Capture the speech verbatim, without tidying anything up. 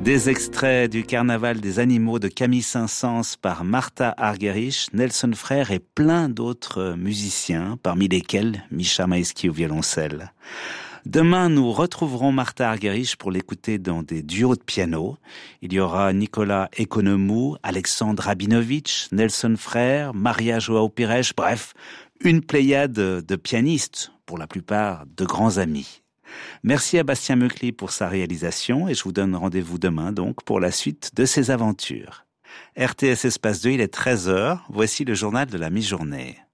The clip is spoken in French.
Des extraits du Carnaval des animaux de Camille Saint-Saëns par Martha Argerich, Nelson Frère et plein d'autres musiciens, parmi lesquels Mischa Maïski au violoncelle. Demain, nous retrouverons Martha Argerich pour l'écouter dans des duos de piano. Il y aura Nicolas Economou, Alexandre Rabinovitch, Nelson Frère, Maria Joao Pires, bref, une pléiade de pianistes, pour la plupart de grands amis. Merci à Bastien Meucli pour sa réalisation et je vous donne rendez-vous demain donc pour la suite de ses aventures. R T S Espace deux, il est treize heures, voici le journal de la mi-journée.